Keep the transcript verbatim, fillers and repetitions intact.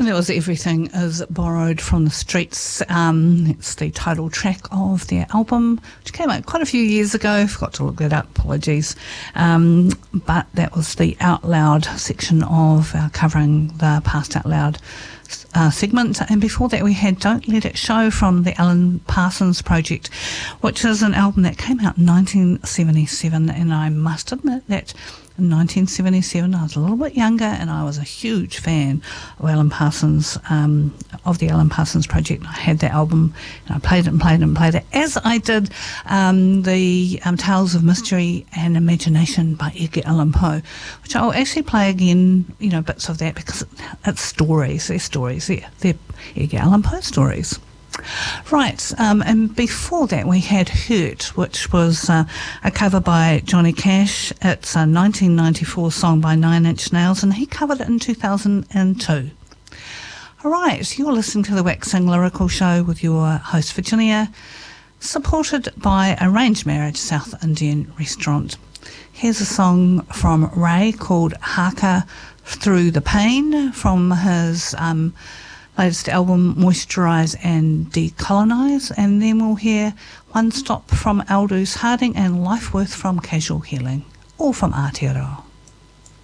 And that was Everything Is Borrowed from the Streets. Um, it's the title track of their album, which came out quite a few years ago. Forgot to look that up, apologies. Um, but that was the Out Loud section of our covering the Past Out Loud uh, segment. And before that we had Don't Let It Show from the Alan Parsons Project, which is an album that came out in nineteen seventy-seven. And I must admit that in nineteen seventy-seven, I was a little bit younger and I was a huge fan of Alan Parsons, um, of the Alan Parsons Project. I had that album and I played it and played it and played it, as I did um, the um, Tales of Mystery and Imagination by Edgar Allan Poe, which I'll actually play again, you know, bits of that because it's stories, they're stories, they're, they're Edgar Allan Poe stories. Right, um, and before that we had Hurt, which was uh, a cover by Johnny Cash. It's a nineteen ninety-four song by Nine Inch Nails, and he covered it in two thousand two. All right, you're listening to the Waxing Lyrical Show with your host Virginia, supported by Arranged Marriage South Indian Restaurant. Here's a song from Ray called Haka Through the Pain from his um, latest album Moisturise and Decolonise, and then we'll hear One Stop from Aldous Harding and Life Worth from Casual Healing, all from Aotearoa.